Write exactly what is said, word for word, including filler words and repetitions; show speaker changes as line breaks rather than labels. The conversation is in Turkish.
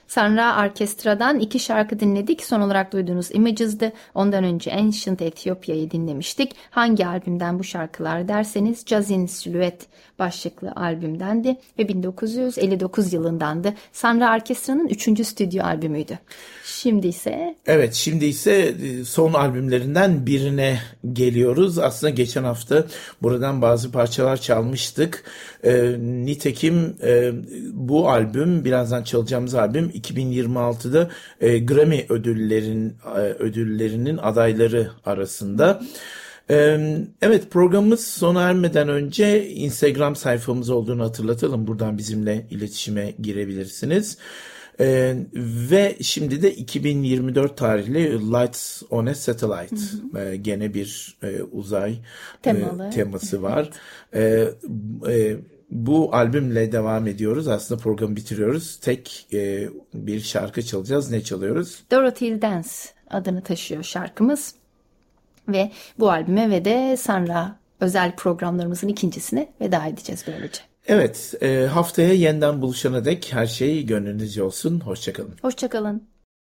Sanra Orkestra'dan iki şarkı dinledik. Son olarak duyduğunuz Images'dı. Ondan önce Ancient Ethiopya'yı dinlemiştik. Hangi albümden bu şarkılar derseniz Jazz in Silhouette başlıklı albümdendi ve bin dokuz yüz elli dokuz yılındandı. Sanra Orkestra'nın üçüncü stüdyo albümüydü. Şimdi ise...
Evet, şimdi ise son albümlerinden birine geliyoruz. Aslında geçen hafta buradan bazı parçalar çalmıştık. E, nitekim e, bu albüm, birazdan çalacağımız albüm iki bin yirmi altıda e, Grammy ödüllerin e, ödüllerinin adayları arasında. Evet, programımız sona ermeden önce Instagram sayfamız olduğunu hatırlatalım. Buradan bizimle iletişime girebilirsiniz. Ee, ve şimdi de iki bin yirmi dört tarihli Lights on a Satellite, hı hı. Ee, gene bir e, uzay
Temalı.
e, teması var. Ee, e, bu albümle devam ediyoruz. Aslında programı bitiriyoruz. Tek e, bir şarkı çalacağız. Ne çalıyoruz?
Dorothy's Dance adını taşıyor şarkımız. Ve bu albüme ve de Sanra özel programlarımızın ikincisine veda edeceğiz böylece.
Evet, e, haftaya yeniden buluşana dek her şey gönlünüzce olsun. Hoşça kalın.
Hoşça kalın.